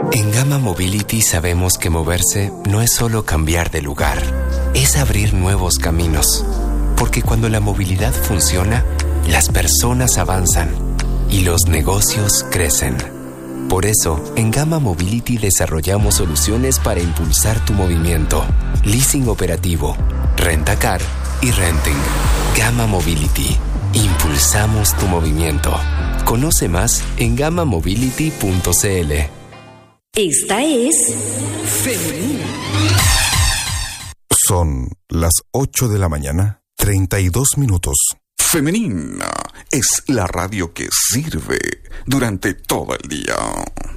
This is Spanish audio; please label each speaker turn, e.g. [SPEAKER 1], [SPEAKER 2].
[SPEAKER 1] En Gamma Mobility sabemos que moverse no es solo cambiar de lugar, es abrir nuevos caminos. Porque cuando la movilidad funciona, las personas avanzan y los negocios crecen. Por eso, en Gamma Mobility desarrollamos soluciones para impulsar tu movimiento. Leasing operativo, rentacar y renting. Gamma Mobility. Impulsamos tu movimiento. Conoce más en gammamobility.cl.
[SPEAKER 2] Esta es Femenina.
[SPEAKER 3] Son las 8 de la mañana, 32 minutos.
[SPEAKER 4] Femenina es la radio que sirve durante todo el día.